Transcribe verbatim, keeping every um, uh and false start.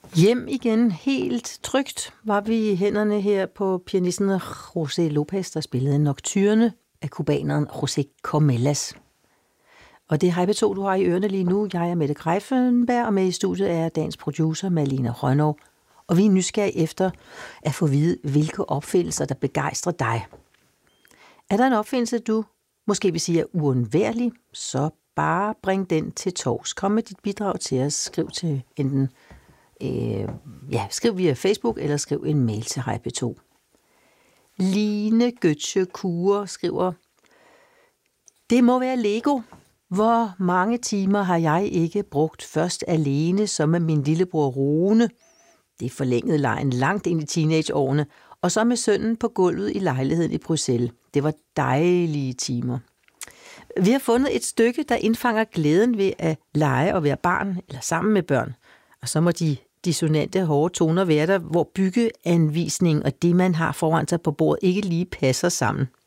Hjem igen, helt trygt, var vi i hænderne her på pianisten José Lopez, der spillede Nocturne af cubaneren José Comellas. Og det er Hej P to, du har i ørerne lige nu. Jeg er Mette Greiffenberg, og med i studiet er dagens producer Malene Rønnow. Og vi er nysgerrige efter at få at vide, hvilke opfindelser, der begejstrer dig. Er der en opfindelse, du måske vil sige er uundværlig, så bare bring den til torvs. Kom med dit bidrag til os. Skriv til enten øh, ja, skriv via Facebook, eller skriv en mail til Hej P to. Line Gøtje Kure skriver: Det må være Lego. Hvor mange timer har jeg ikke brugt først alene, som med min lillebror Rune. Det forlængede lejen langt ind i teenageårene, og så med sønnen på gulvet i lejligheden i Bruxelles. Det var dejlige timer. Vi har fundet et stykke, der indfanger glæden ved at lege og være barn, eller sammen med børn. Og så må de dissonante, hårde toner være der, hvor byggeanvisning og det, man har foran sig på bordet, ikke lige passer sammen.